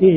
మూఢమతే.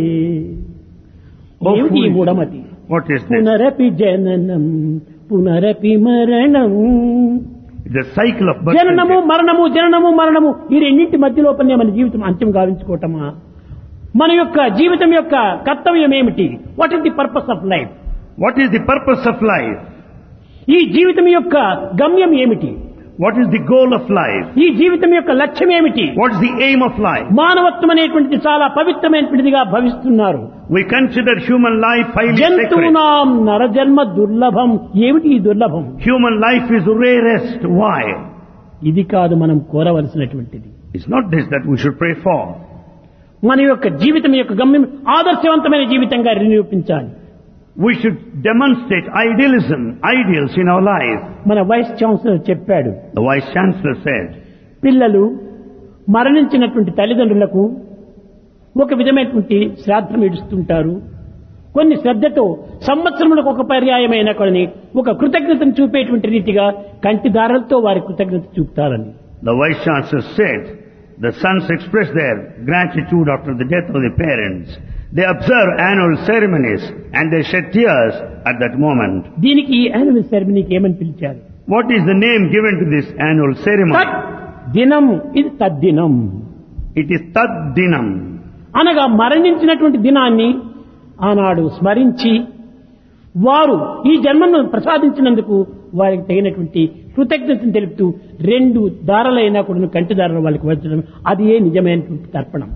ఏమిటి ఈ మూఢమతి? What is this? పునరపి జననం పునరపి మరణం. The cycle of birth and Jananamu death. మరణము జననము మరణము ఈ రెండింటి మధ్యలోపలనే మన జీవితం అంత్యం గావించుకోవటమా? మన యొక్క జీవితం యొక్క కర్తవ్యం ఏమిటి? What is the purpose of life? What is the purpose of life? ఈ జీవితం యొక్క గమ్యం ఏమిటి? What is the goal of life? ఈ జీవితం యొక్క లక్ష్యం ఏమిటి? What is the aim of life? మానవత్వం అనేటువంటిది చాలా పవిత్రమైనటువంటిదిగా భావిస్తున్నారు. We consider human life highly sacred. జంతువునాం నరజన్మ దుర్లభం. ఏమిటి ఈ దుర్లభం? Human life is rarest. Why? ఇది కాదు మనం కోరవలసినటువంటిది. It's not this that we should pray for. మన యొక్క జీవితం యొక్క గమ్యం ఆదర్శవంతమైన జీవితంగా నిరూపించాలి. We should demonstrate idealism, ideals in our life. మన వైస్ ఛాన్సలర్ చెప్పాడు, The Vice Chancellor said, పిల్లలు మరణించినటువంటి తల్లిదండ్రులకు ఒక విధమైనటువంటి శ్రాద్ధం ఇడుస్తుంటారు. కొన్ని శ్రద్ధతో సంవత్సరములకు ఒక పర్యాయమైన కొన్ని ఒక కృతజ్ఞతను చూపేటువంటి రీతిగా కంటి దారాలతో వారి కృతజ్ఞత చూపుతారని. the Vice Chancellor said, the sons express their gratitude after the death of their parents. They observe annual ceremonies and they shed tears at that moment. దీనికి ఈ యాన్యువల్ సెరమనీకి ఏమని పిలిచారు? What is the name given to this annual ceremony? తత్ దినం, ఇది తద్దినం. It is Tad Dinam. అనగా మరణించినటువంటి దినాన్ని ఆనాడు స్మరించి వారు ఈ జన్మను ప్రసాదించినందుకు వారికి తగినటువంటి కృతజ్ఞతను తెలుపుతూ 2 దారాలైనా కూడా కంటి దారాలు వాళ్ళకి వచ్చడం, అది ఏ నిజమైనటువంటి తర్పణం.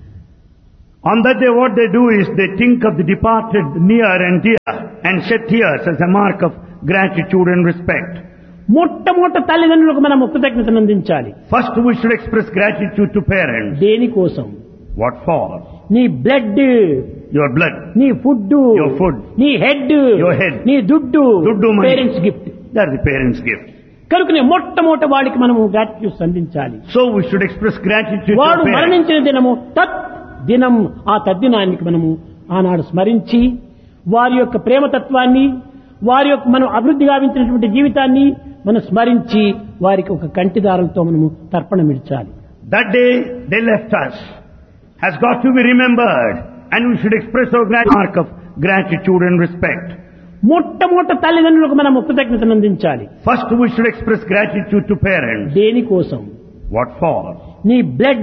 On that day what they do is they think of the departed near and dear and shed tears as a mark of gratitude and respect. మొట్టమొదట తల్లిదండ్రులకు మనం కృతజ్ఞతను అందించాలి. First we should express gratitude to parents. దేనికోసం? What for? నీ blood, Your blood, నీ food, your food, నీ head, your head, నీ దుడ్డు, దుడ్డు money. Parents gift. That's the parents' gift. కనుకనే మొట్టమొదట వాడికి మనము గ్రాటిట్యూడ్ అందించాలి. So we should express gratitude to వాడు parents. మరణించిన దినము తత్ దినం, ఆ తద్దినానికి మనము ఆనాడు స్మరించి వారి యొక్క ప్రేమతత్వాన్ని, వారి యొక్క మనం అభివృద్ధి గావించినటువంటి జీవితాన్ని మనం స్మరించి వారికి ఒక కంటిదారంతో మనము తర్పణమిడ్చాలి. That day they left us has got to be remembered and we should express our mark of gratitude and respect. మొట్టమొదట తల్లిదండ్రులకు మనం కృతజ్ఞతను అందించాలి. First we should express gratitude to parents. దేనికోసం? What for? నీ బ్లడ్